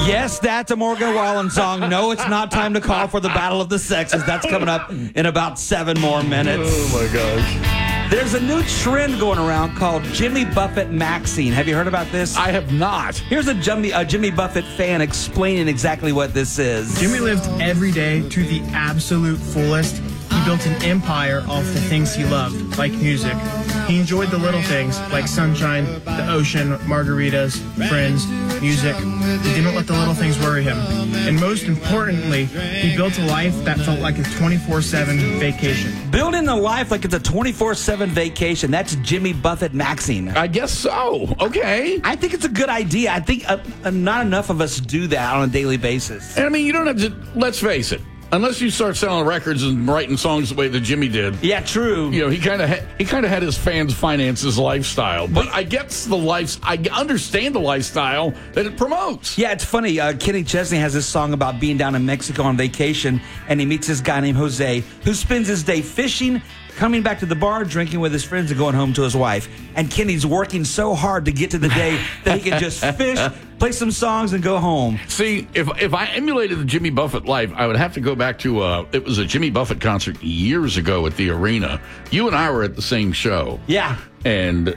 Yes, that's a Morgan Wallen song. No, it's not time to call for the Battle of the Sexes. That's coming up in about 7 more minutes. Oh, my gosh. There's a new trend going around called Jimmy Buffett Maxine. Have you heard about this? I have not. Here's a Jimmy Buffett fan explaining exactly what this is. Jimmy lived every day to the absolute fullest. He built an empire off the things he loved, like music. He enjoyed the little things, like sunshine, the ocean, margaritas, friends, music. He didn't let the little things worry him. And most importantly, he built a life that felt like a 24/7 vacation. Building a life like it's a 24/7 vacation. That's Jimmy Buffett Maxine. I guess so. Okay. I think it's a good idea. I think not enough of us do that on a daily basis. And I mean, you don't have to, let's face it, unless you start selling records and writing songs the way that Jimmy did. Yeah, true. You know, he kind of had his fans finance his lifestyle. But I understand the lifestyle that it promotes. Yeah, it's funny. Kenny Chesney has this song about being down in Mexico on vacation, and he meets this guy named Jose who spends his day fishing, coming back to the bar, drinking with his friends, and going home to his wife. And Kenny's working so hard to get to the day that he can just fish, play some songs, and go home. See, if I emulated the Jimmy Buffett life, I would have to go back to, it was a Jimmy Buffett concert years ago at the Arena. You and I were at the same show. Yeah. And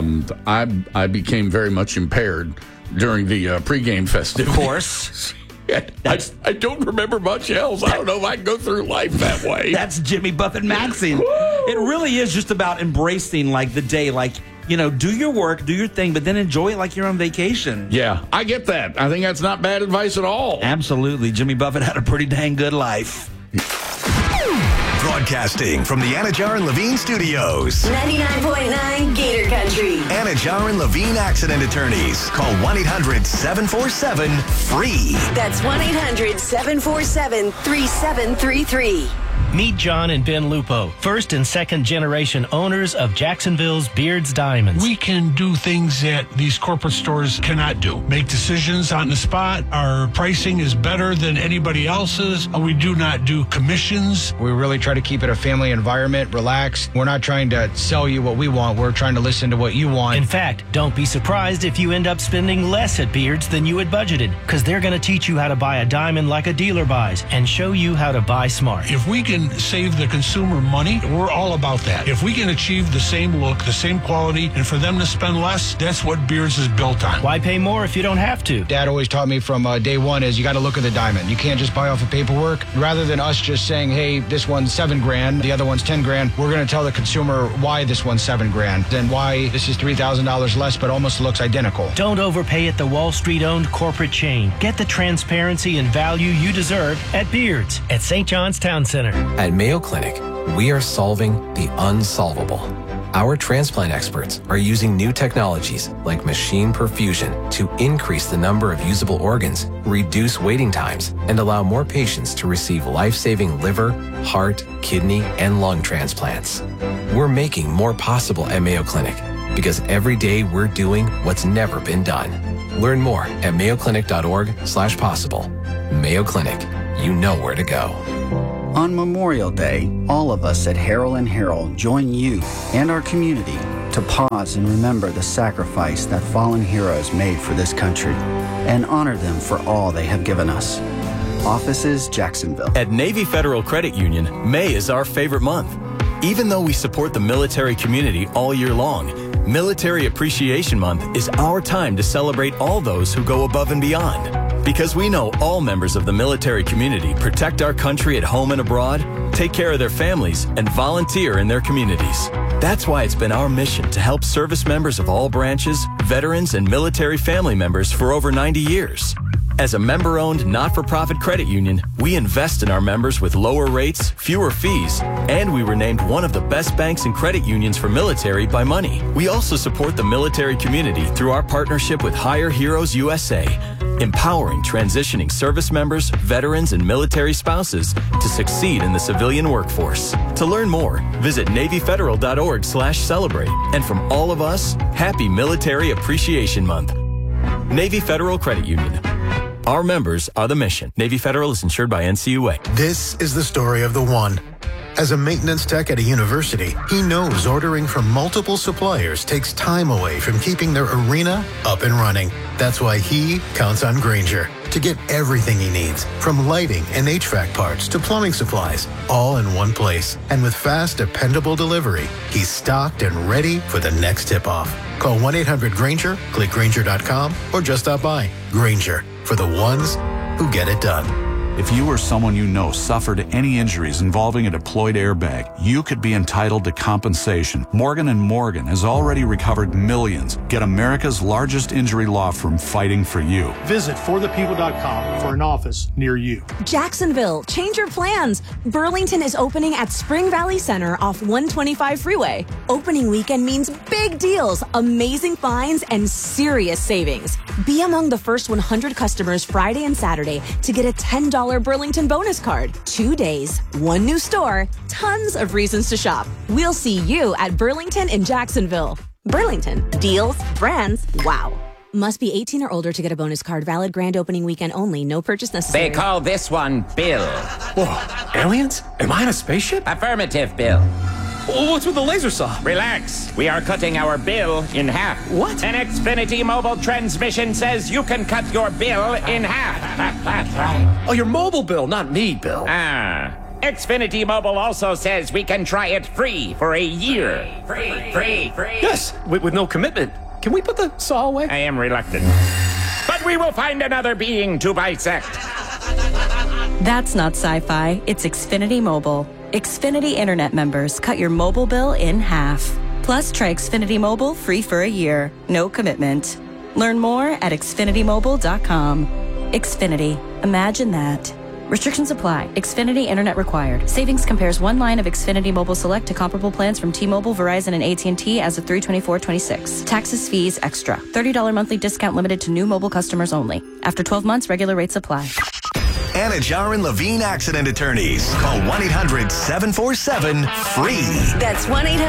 I became very much impaired during the pregame festivities. Of course. I don't remember much else. I don't know if I can go through life that way. That's Jimmy Buffett Maxine. It really is just about embracing, like, the day. Like, you know, do your work, do your thing, but then enjoy it like you're on vacation. Yeah, I get that. I think that's not bad advice at all. Absolutely. Jimmy Buffett had a pretty dang good life. Broadcasting from the Anajar and Levine Studios. 99.9 Gator Country. Anajar and Levine Accident Attorneys. Call 1-800-747-FREE. That's 1-800-747-3733. Meet John and Ben Lupo, first and second generation owners of Jacksonville's Beards Diamonds. We can do things that these corporate stores cannot do. Make decisions on the spot. Our pricing is better than anybody else's. We do not do commissions. We really try to keep it a family environment, relaxed. We're not trying to sell you what we want. We're trying to listen to what you want. In fact, don't be surprised if you end up spending less at Beards than you had budgeted, because they're going to teach you how to buy a diamond like a dealer buys and show you how to buy smart. If we can save the consumer money, we're all about that. If we can achieve the same look, the same quality, and for them to spend less, that's what Beards is built on. Why pay more if you don't have to? Dad always taught me from day one is you got to look at the diamond. You can't just buy off of paperwork. Rather than us just saying, hey, this one's $7,000, the other one's $10,000, we're going to tell the consumer why this one's $7,000 and why this is $3,000 less but almost looks identical. Don't overpay at the Wall Street-owned corporate chain. Get the transparency and value you deserve at Beards at St. John's Town Center. At Mayo Clinic, we are solving the unsolvable. Our transplant experts are using new technologies like machine perfusion to increase the number of usable organs, reduce waiting times, and allow more patients to receive life-saving liver, heart, kidney, and lung transplants. We're making more possible at Mayo Clinic because every day we're doing what's never been done. Learn more at mayoclinic.org/possible. Mayo Clinic, you know where to go. On Memorial Day, all of us at Harrell & Harrell join you and our community to pause and remember the sacrifice that fallen heroes made for this country and honor them for all they have given us. Offices, Jacksonville. At Navy Federal Credit Union, May is our favorite month. Even though we support the military community all year long, Military Appreciation Month is our time to celebrate all those who go above and beyond. Because we know all members of the military community protect our country at home and abroad, take care of their families, and volunteer in their communities. That's why it's been our mission to help service members of all branches, veterans, and military family members for over 90 years. As a member-owned, not-for-profit credit union, we invest in our members with lower rates, fewer fees, and we were named one of the best banks and credit unions for military by Money. We also support the military community through our partnership with Hire Heroes USA, empowering transitioning service members, veterans, and military spouses to succeed in the civilian workforce. To learn more, visit NavyFederal.org/celebrate. And from all of us, happy Military Appreciation Month. Navy Federal Credit Union. Our members are the mission. Navy Federal is insured by NCUA. This is the story of the one. As a maintenance tech at a university, he knows ordering from multiple suppliers takes time away from keeping their arena up and running. That's why he counts on Grainger to get everything he needs, from lighting and HVAC parts to plumbing supplies, all in one place. And with fast, dependable delivery, he's stocked and ready for the next tip-off. Call 1-800-GRAINGER, click Grainger.com, or just stop by. Grainger, for the ones who get it done. If you or someone you know suffered any injuries involving a deployed airbag, you could be entitled to compensation. Morgan & Morgan has already recovered millions. Get America's largest injury law firm fighting for you. Visit forthepeople.com for an office near you. Jacksonville, change your plans. Burlington is opening at Spring Valley Center off 125 Freeway. Opening weekend means big deals, amazing finds, and serious savings. Be among the first 100 customers Friday and Saturday to get a $10 Burlington bonus card. 2 days, one new store, tons of reasons to shop. We'll see you at Burlington in Jacksonville. Burlington, deals, brands, wow. Must be 18 or older to get a bonus card. Valid grand opening weekend only. No purchase necessary. They call this one Bill. Whoa, aliens? Am I in a spaceship? Affirmative, Bill. What's with the laser saw? Relax. We are cutting our bill in half. What? An Xfinity mobile transmission says you can cut your bill in half. Oh, your mobile bill, not me, Bill. Xfinity Mobile also says we can try it free for a year. Free. Yes, with no commitment. Can we put the saw away? I am reluctant. But we will find another being to bisect. That's not sci-fi. It's Xfinity Mobile. Xfinity Internet members cut your mobile bill in half. Plus, try Xfinity Mobile free for a year. No commitment. Learn more at xfinitymobile.com. Xfinity. Imagine that. Restrictions apply. Xfinity Internet required. Savings compares one line of Xfinity Mobile Select to comparable plans from T-Mobile, Verizon, and AT&T as of 3/24/26. Taxes, fees, extra. $30 monthly discount limited to new mobile customers only. After 12 months, regular rates apply. Anajar and Levine Accident Attorneys. Call 1-800-747-FREE. That's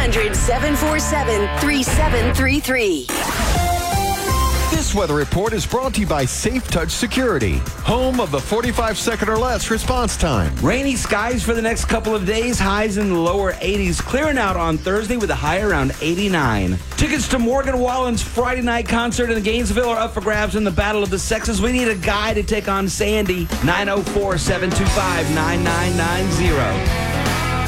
1-800-747-3733. This weather report is brought to you by Safe Touch Security, home of the 45-second or less response time. Rainy skies for the next couple of days, highs in the lower 80s, clearing out on Thursday with a high around 89. Tickets to Morgan Wallen's Friday night concert in Gainesville are up for grabs in the Battle of the Sexes. We need a guy to take on Sandy. 904-725-9990.